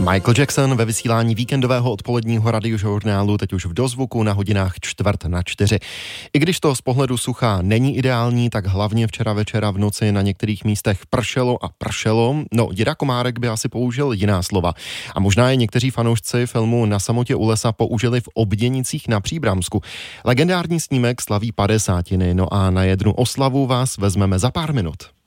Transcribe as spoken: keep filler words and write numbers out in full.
Michael Jackson ve vysílání víkendového odpoledního radiožurnálu teď už v dozvuku na hodinách čtvrt na čtyři. I když to z pohledu sucha není ideální, tak hlavně včera večera v noci na některých místech pršelo a pršelo. No, děda Komárek by asi použil jiná slova. A možná je někteří fanoušci filmu Na samotě u lesa použili v Obděnicích na Příbramsku. Legendární snímek slaví padesátiny, no a na jednu oslavu vás vezmeme za pár minut.